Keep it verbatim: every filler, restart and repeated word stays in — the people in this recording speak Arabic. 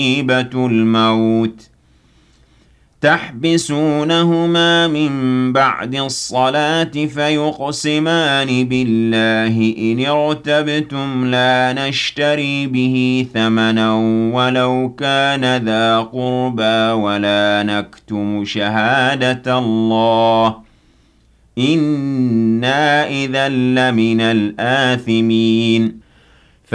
مصيبة الموت تحبسونهما من بعد الصلاة فيقسمان بالله إن ارتبتم لا نشتري به ثمنا ولو كان ذا قربى ولا نكتم شهادة الله إنا إذا لمن الآثمين